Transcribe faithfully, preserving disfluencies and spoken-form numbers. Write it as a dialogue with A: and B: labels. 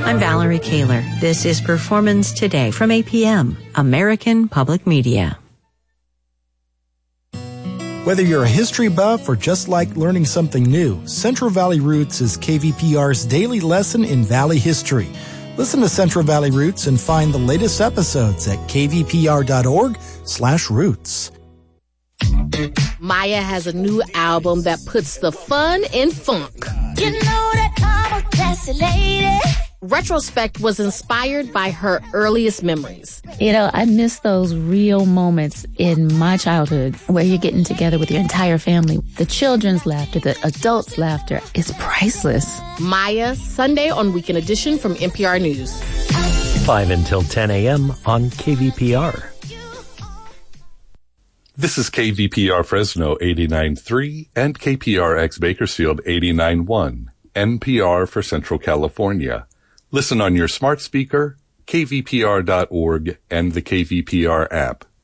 A: I'm Valerie Kaler. This is Performance Today from A P M, American Public Media.
B: Whether you're a history buff or just like learning something new, Central Valley Roots is K V P R's daily lesson in Valley history. Listen to Central Valley Roots and find the latest episodes at kvpr.org slash roots.
C: Maya has a new album that puts the fun in funk.
D: You know that I'm a classy lady.
C: Retrospect was inspired by her earliest memories.
E: You know, I miss those real moments in my childhood where you're getting together with your entire family. The children's laughter, the adults' laughter is priceless.
C: Maya, Sunday on Weekend Edition from N P R News.
F: five until ten a.m. on K V P R.
G: This is K V P R Fresno eighty-nine point three and K P R X Bakersfield eighty-nine point one, N P R for Central California. Listen on your smart speaker, K V P R dot org, and the K V P R app.